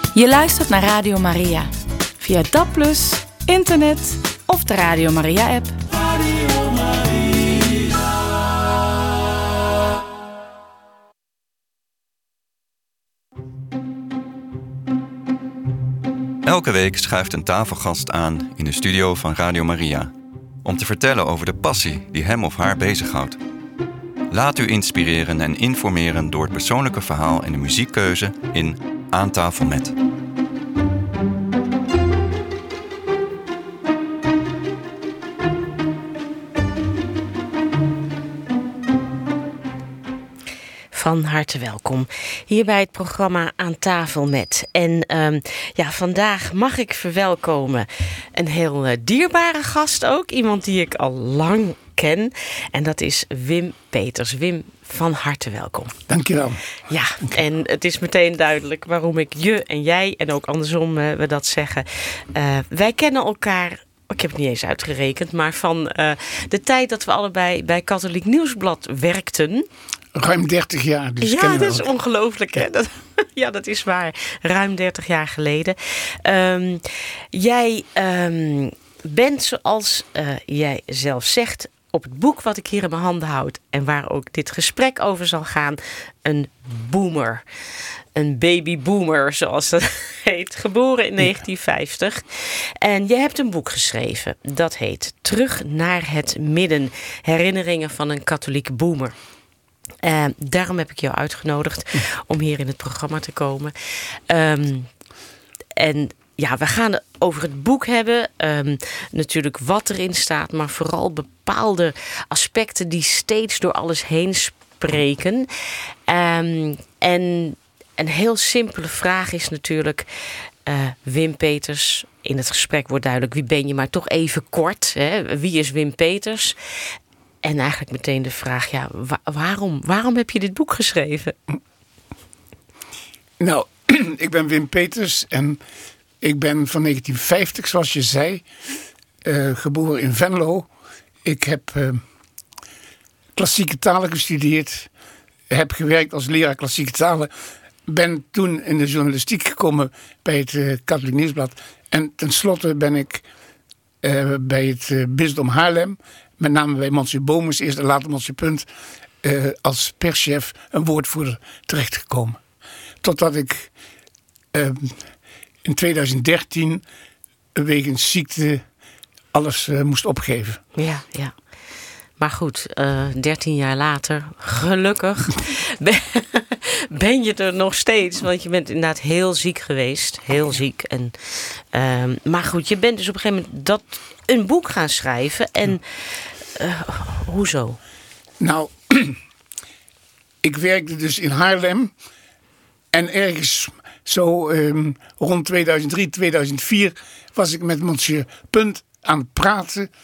Je luistert naar Radio Maria. Via DAB+, internet of de Radio Maria-app. Radio Maria. Elke week schuift een tafelgast aan in de studio van Radio Maria om te vertellen over de passie die hem of haar bezighoudt. Laat u inspireren en informeren door het persoonlijke verhaal en de muziekkeuze in Aan tafel met. Van harte welkom hier bij het programma Aan tafel met. En vandaag mag ik verwelkomen een heel dierbare gast ook. Iemand die ik al lang ken. En dat is Wim Peters. Wim, van harte welkom. Dankjewel. Ja, en het is meteen duidelijk waarom ik je en jij en ook andersom we dat zeggen. Wij kennen elkaar. Ik heb het niet eens uitgerekend, maar van de tijd dat we allebei bij Katholiek Nieuwsblad werkten. Ruim 30 jaar. Dus ja, dat is ongelooflijk. Hè? Ja, dat is waar. Ruim 30 jaar geleden. Jij bent, zoals jij zelf zegt, op het boek wat ik hier in mijn handen houd en waar ook dit gesprek over zal gaan, een boomer. Een babyboomer, zoals dat heet. Geboren in 1950. En je hebt een boek geschreven. Dat heet Terug naar het midden. Herinneringen van een katholieke boomer. Daarom heb ik jou uitgenodigd om hier in het programma te komen. En ja, we gaan het over het boek hebben. Natuurlijk wat erin staat, maar vooral bepaalde aspecten die steeds door alles heen spreken. En een heel simpele vraag is natuurlijk, Wim Peters. In het gesprek wordt duidelijk wie ben je, maar toch even kort. Hè? Wie is Wim Peters? En eigenlijk meteen de vraag, ja, waarom heb je dit boek geschreven? Nou, ik ben Wim Peters en ik ben van 1950, zoals je zei, geboren in Venlo. Ik heb klassieke talen gestudeerd, heb gewerkt als leraar klassieke talen. Ben toen in de journalistiek gekomen bij het Katholiek Nieuwsblad. En tenslotte ben ik bij het bisdom Haarlem, met name bij Monsieur Bomers, eerst en later Monsieur Punt, als perschef een woordvoerder terechtgekomen. Totdat ik in 2013 wegens ziekte alles moest opgeven. Ja. Maar goed, 13 jaar later, gelukkig, ben je er nog steeds. Want je bent inderdaad heel ziek geweest. Heel ziek. Maar goed, je bent dus op een gegeven moment een boek gaan schrijven. En hoezo? Nou, ik werkte dus in Haarlem. En ergens zo rond 2003, 2004 was ik met Monsieur Punt aan het praten